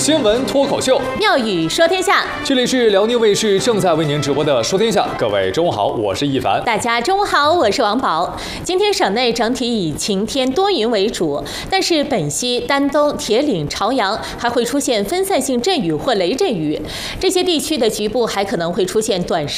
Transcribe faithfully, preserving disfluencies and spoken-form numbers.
新闻脱口秀， 妙语说天下。 这里是辽宁卫视正在为您直播的《说天下》，各位中午好，我是易凡。 大家中午好，我是王宝。今天省内整体以晴天多云为主，但是本溪、丹东、铁岭、朝阳还会出现分散性阵雨或雷阵雨，这些地区的局部还可能会出现短时